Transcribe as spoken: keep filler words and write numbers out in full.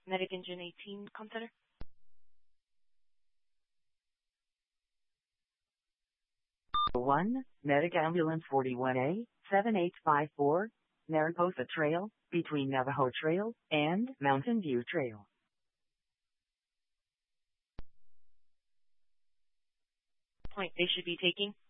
Medic Engine eighteen, com center. one, Medic Ambulance forty-one A, seven eight five four, Mariposa Trail, between Navajo Trail and Mountain View Trail. Point they should be taking.